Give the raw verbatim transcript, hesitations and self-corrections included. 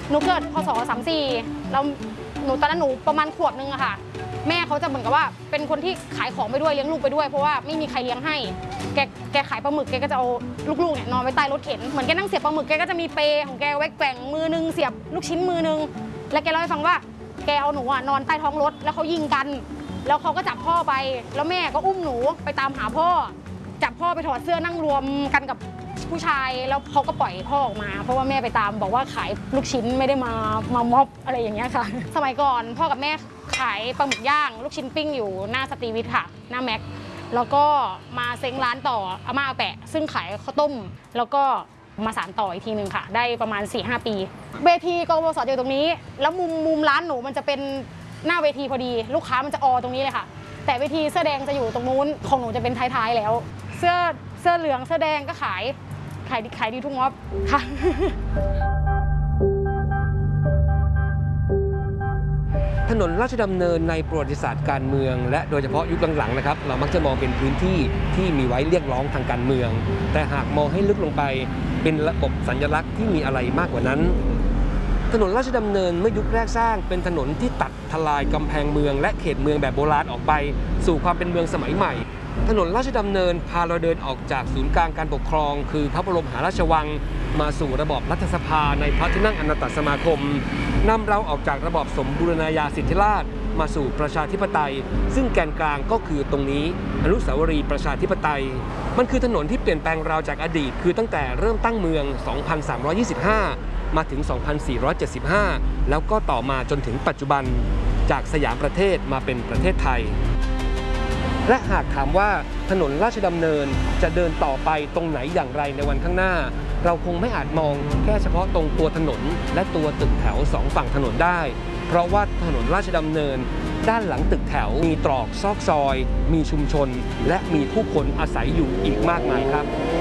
หนูเกิดพศสามสี่แล้วหนูตอนนั้นหนูประมาณขวบนึงอะค่ะแม่เขาจะเหมือนกับว่าเป็นคนที่ขายของไปด้วยเลี้ยงลูกไปด้วยเพราะว่าไม่มีใครเลี้ยงให้แกแกขายปลาหมึกแกก็จะเอาลูกๆเนี่ยนอนไว้ใต้รถเข็นเหมือนแกนั่งเสียบปลาหมึกแกก็จะมีเปของแกไว้แกว่งมือนึงเสียบลูกชิ้นมือนึงแล้วแกเล่าให้ฟังว่าแกเอาหนูอะนอนใต้ท้องรถแล้วเขายิงกันแล้วเขาก็จับพ่อไปแล้วแม่ก็อุ้มหนูไปตามหาพ่อจับพ่อไปถอดเสื้อนั่งรวมกันกับผู้ชายแล้วเขาก็ปล่อยพ่อออกมาเพราะว่าแม่ไปตามบอกว่าขายลูกชิ้นไม่ได้มามาม็อบอะไรอย่างเงี้ยค่ะสมัยก่อนพ่อกับแม่ขายปลาหมึกย่างลูกชิ้นปิ้งอยู่หน้าสตรีวิทย์ค่ะหน้าแม็กแล้วก็มาเซ้งร้านต่ออาม่าอาแปะซึ่งขายข้าวต้มแล้วก็มาสานต่ออีกทีหนึ่งค่ะได้ประมาณ สี่ห้า ปีเวทีกบสอยู่ตรงนี้แล้วมุมมุมร้านหนูมันจะเป็นหน้าเวทีพอดีลูกค้ามันจะออตรงนี้เลยค่ะแต่เวทีเสื้อแดงจะอยู่ตรงนู้นของหนูจะเป็นท้ายๆแล้วเสื้อเสื้อเหลืองเสื้อแดงก็ขายขายดีขายดีทุกม็อบค่ะถนนราชดำเนินในประวัติศาสตร์การเมืองและโดยเฉพาะยุคหลังๆนะครับเรามักจะมองเป็นพื้นที่ที่มีไว้เรียกร้องทางการเมืองแต่หากมองให้ลึกลงไปเป็นระบบสัญลักษณ์ที่มีอะไรมากกว่านั้นถนนราชดำเนินเมื่อยุคแรกสร้างเป็นถนนที่ตัดทลายกำแพงเมืองและเขตเมืองแบบโบราณออกไปสู่ความเป็นเมืองสมัยใหม่ถนนราชดำเนินพาเราเดินออกจากศูนย์กลางการปกครองคือพระบรมมหาราชวังมาสู่ระบอบรัฐสภาในพระที่นั่งอนันตสมาคมนำเราออกจากระบอบสมบูรณาญาสิทธิราชย์มาสู่ประชาธิปไตยซึ่งแกนกลางก็คือตรงนี้อนุสาวรีย์ประชาธิปไตยมันคือถนนที่เปลี่ยนแปลงเราจากอดีตคือตั้งแต่เริ่มตั้งเมือง สองพันสามร้อยยี่สิบห้า มาถึง สองพันสี่ร้อยเจ็ดสิบห้า แล้วก็ต่อมาจนถึงปัจจุบันจากสยามประเทศมาเป็นประเทศไทยและหากถามว่าถนนราชดำเนินจะเดินต่อไปตรงไหนอย่างไรในวันข้างหน้าเราคงไม่อาจมองแค่เฉพาะตรงตัวถนนและตัวตึกแถวสองฝั่งถนนได้เพราะว่าถนนราชดำเนินด้านหลังตึกแถวมีตรอกซอกซอยมีชุมชนและมีผู้คนอาศัยอยู่อีกมากมายครับ